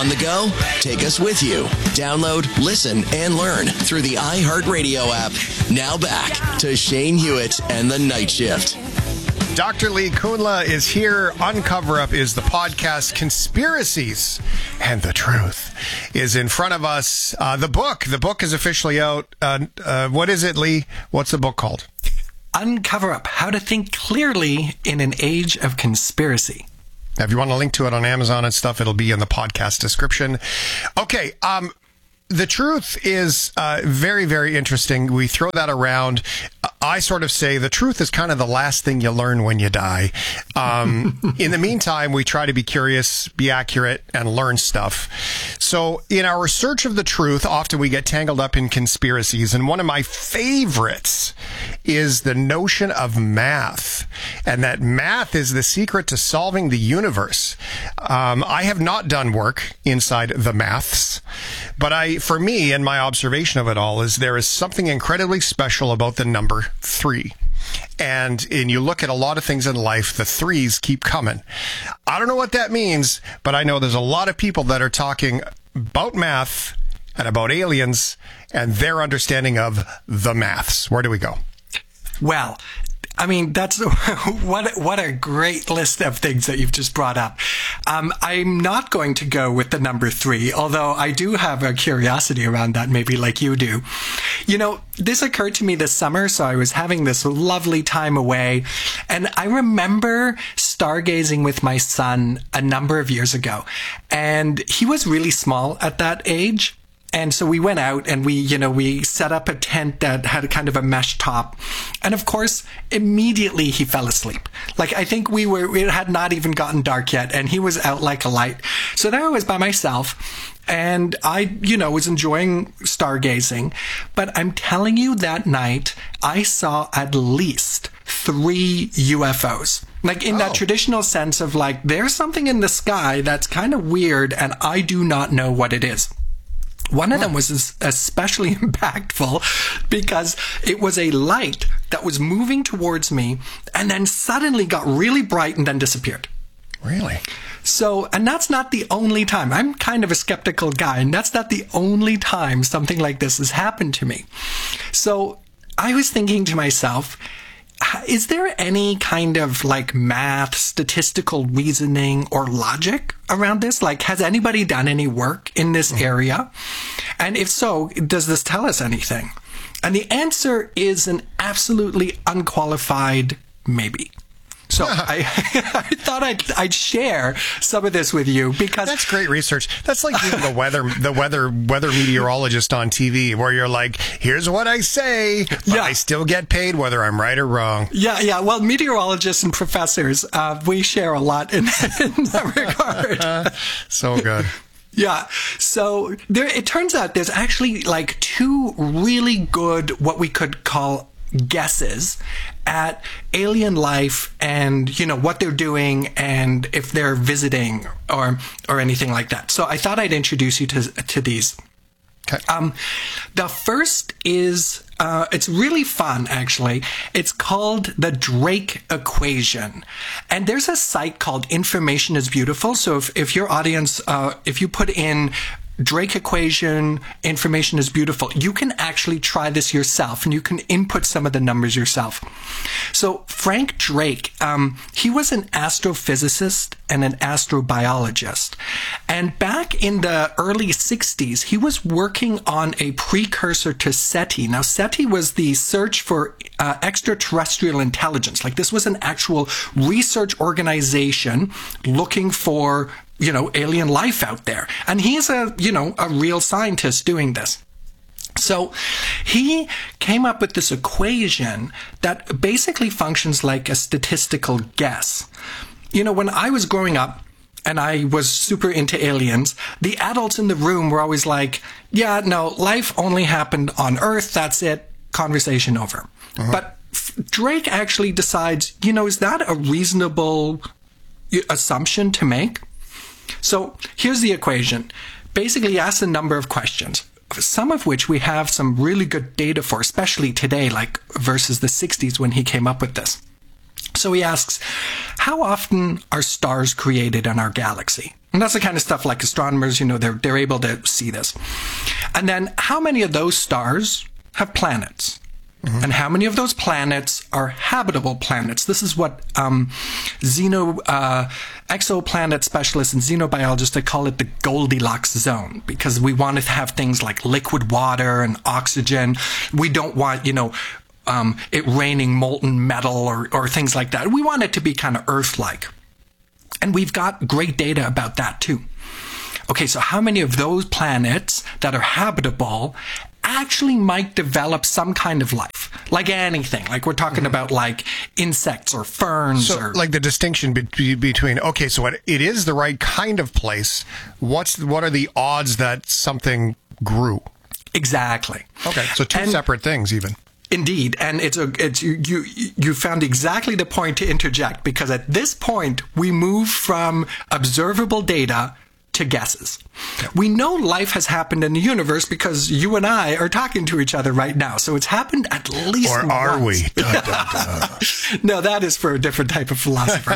On the go? Take us with you. Download, listen, and learn through the iHeartRadio app. Now back to Shane Hewitt and the Night Shift. Dr. Lee Kunla is here. Uncover Up is the podcast. Conspiracies and the Truth is in front of us. The book is officially out. What is it, Lee? What's the book called? Uncover Up, How to Think Clearly in an Age of Conspiracy. Now, if you want to link to it on Amazon and stuff, it'll be in the podcast description. Okay, the truth is very, very interesting. We throw that around. I sort of say the truth is kind of the last thing you learn when you die. In the meantime, we try to be curious, be accurate, and learn stuff. So in our search of the truth, often we get tangled up in conspiracies. And one of my favorites is the notion of math, and that math is the secret to solving the universe. I have not done work inside the maths, but for me, and my observation of it all, is there is something incredibly special about the number 3. And you look at a lot of things in life, the 3s keep coming. I don't know what that means, but I know there's a lot of people that are talking about math and about aliens and their understanding of the maths. Where do we go? Well, I mean, that's what a great list of things that you've just brought up. I'm not going to go with the number 3, although I do have a curiosity around that, maybe like you do. You know, this occurred to me this summer, so I was having this lovely time away, and I remember stargazing with my son a number of years ago, and he was really small at that age. And so we went out and we set up a tent that had kind of a mesh top. And of course, immediately he fell asleep. Like, I think it had not even gotten dark yet, and he was out like a light. So there I was by myself, and I, was enjoying stargazing. But I'm telling you, that night, I saw at least 3 UFOs. Like, in that traditional sense of, like, there's something in the sky that's kind of weird, and I do not know what it is. One of them was especially impactful because it was a light that was moving towards me and then suddenly got really bright and then disappeared. Really? So, and that's not the only time. I'm kind of a skeptical guy, and that's not the only time something like this has happened to me. So I was thinking to myself, is there any kind of like math, statistical reasoning, or logic around this? Like, has anybody done any work in this area? And if so, does this tell us anything? And the answer is an absolutely unqualified maybe. So I thought I'd share some of this with you because that's great research. That's like being the weather meteorologist on TV, where you're like, here's what I say, but I still get paid whether I'm right or wrong. Yeah. Well, meteorologists and professors, we share a lot in that regard. So good. Yeah. So it turns out there's actually like 2 really good, what we could call guesses at alien life and, what they're doing and if they're visiting or anything like that. So I thought I'd introduce you to these. Okay. The first is, it's really fun, actually. It's called the Drake equation. And there's a site called Information is Beautiful. So if your audience, if you put in Drake equation, Information is Beautiful, you can actually try this yourself and you can input some of the numbers yourself. So Frank Drake, he was an astrophysicist and an astrobiologist. And back in the early 60s, he was working on a precursor to SETI. Now, SETI was the search for extraterrestrial intelligence. Like, this was an actual research organization looking for alien life out there. And he's a real scientist doing this. So he came up with this equation that basically functions like a statistical guess. When I was growing up and I was super into aliens, the adults in the room were always like, yeah, no, life only happened on Earth. That's it. Conversation over. Uh-huh. But Drake actually decides, is that a reasonable assumption to make? So here's the equation. Basically, he asks a number of questions, some of which we have some really good data for, especially today, like versus the 60s when he came up with this. So he asks, how often are stars created in our galaxy? And that's the kind of stuff like astronomers, they're able to see this. And then how many of those stars have planets? Mm-hmm. And how many of those planets are habitable planets? This is what exoplanet specialists and xenobiologists, they call it the Goldilocks zone, because we want to have things like liquid water and oxygen. We don't want, it raining molten metal or things like that. We want it to be kind of Earth-like. And we've got great data about that too. Okay, so how many of those planets that are habitable actually might develop some kind of life? Like anything. Like we're talking about like insects or ferns. So like the distinction between, okay, so it is the right kind of place. What are the odds that something grew? Exactly. Okay, so two separate things even. Indeed, and you found exactly the point to interject, because at this point we move from observable data to guesses. We know life has happened in the universe because you and I are talking to each other right now, so it's happened at least once. Or are we? No, that is for a different type of philosopher.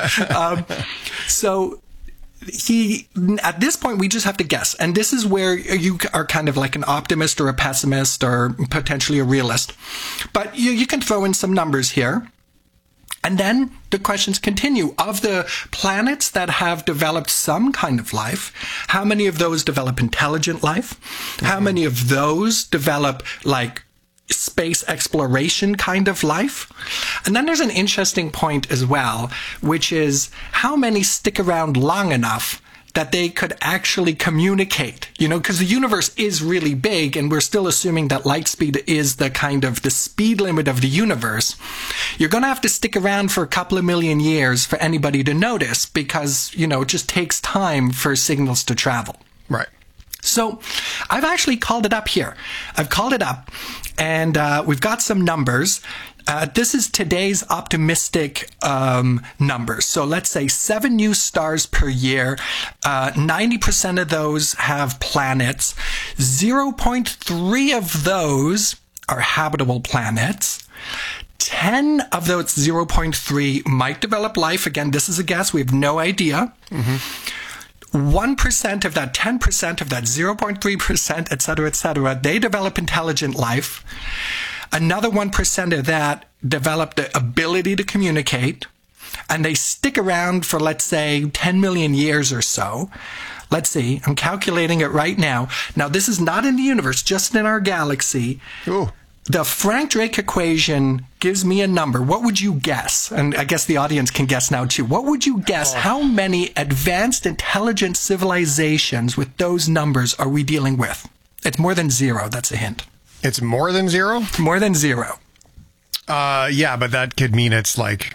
At this point, we just have to guess. And this is where you are kind of like an optimist or a pessimist or potentially a realist. But you can throw in some numbers here. And then the questions continue. Of the planets that have developed some kind of life, how many of those develop intelligent life? How many of those develop like space exploration kind of life? And then there's an interesting point as well, which is how many stick around long enough that they could actually communicate, because the universe is really big and we're still assuming that light speed is the kind of the speed limit of the universe. You're going to have to stick around for a couple of million years for anybody to notice, because, it just takes time for signals to travel. Right. So I've actually called it up here. I've called it up, and we've got some numbers. This is today's optimistic numbers. So let's say 7 new stars per year. 90% of those have planets. 0.3 of those are habitable planets. 10 of those 0.3 might develop life. Again, this is a guess. We have no idea. Mm-hmm. 1% of that, 10% of that, 0.3%, et cetera, they develop intelligent life. Another 1% of that develop the ability to communicate, and they stick around for, let's say, 10 million years or so. Let's see, I'm calculating it right now. Now, this is not in the universe, just in our galaxy. Ooh. The Frank Drake equation gives me a number. What would you guess? And I guess the audience can guess now too. What would you guess? How many advanced intelligent civilizations with those numbers are we dealing with? It's more than 0. That's a hint. It's more than 0? More than 0. Yeah, but that could mean it's like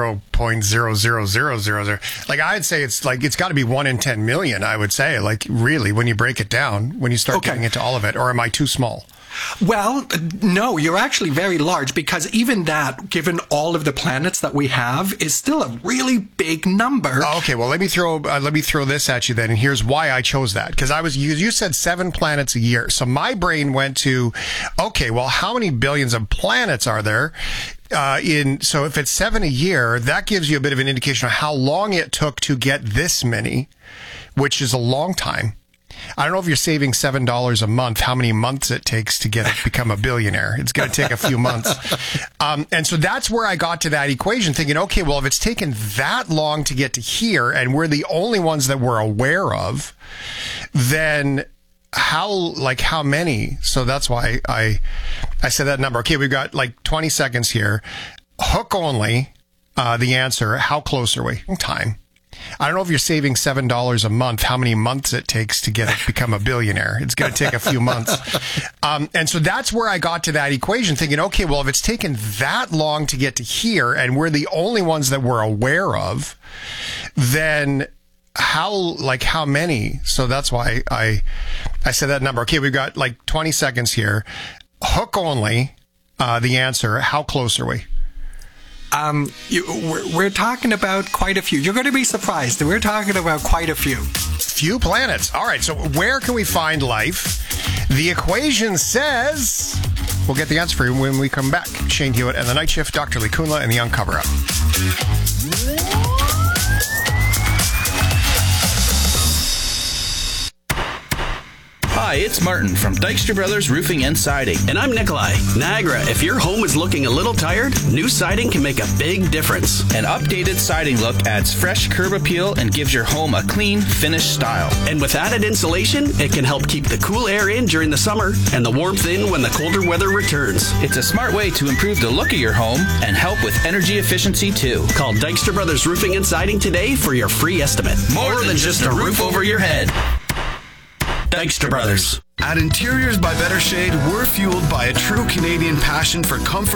0.00000. Like I'd say it's got to be 1 in 10 million, I would say. Like really, when you break it down, when you start getting into all of it, or am I too small? Well, no, you're actually very large, because even that, given all of the planets that we have, is still a really big number. Okay, well, let me throw this at you then, and here's why I chose that. Because you said 7 planets a year, so my brain went to, okay, well, how many billions of planets are there? So if it's 7 a year, that gives you a bit of an indication of how long it took to get this many, which is a long time. I don't know if you're saving $7 a month, how many months it takes to become a billionaire. It's going to take a few months. And so that's where I got to that equation, thinking, okay, well, if it's taken that long to get to here and we're the only ones that we're aware of, then how many? So that's why I said that number. Okay, we've got like 20 seconds here. Hook only, the answer. How close are we? Time. I don't know if you're saving $7 a month, how many months it takes to become a billionaire. It's going to take a few months. And so that's where I got to that equation, thinking, okay, well, if it's taken that long to get to here and we're the only ones that we're aware of, then how many? So that's why I said that number. Okay, we've got like 20 seconds here. Hook only, the answer. How close are we? We're talking about quite a few. You're going to be surprised. We're talking about quite a few. Few planets. All right, so where can we find life? The equation says... We'll get the answer for you when we come back. Shane Hewitt and The Night Shift, Dr. Lee Kunla and The Uncover Up. Hi, it's Martin from Dykstra Brothers Roofing and Siding. And I'm Nikolai. Niagara, if your home is looking a little tired, new siding can make a big difference. An updated siding look adds fresh curb appeal and gives your home a clean, finished style. And with added insulation, it can help keep the cool air in during the summer and the warmth in when the colder weather returns. It's a smart way to improve the look of your home and help with energy efficiency too. Call Dykstra Brothers Roofing and Siding today for your free estimate. More than just a roof over your head. Dykstra Brothers. At Interiors by Better Shade, we're fueled by a true Canadian passion for comfort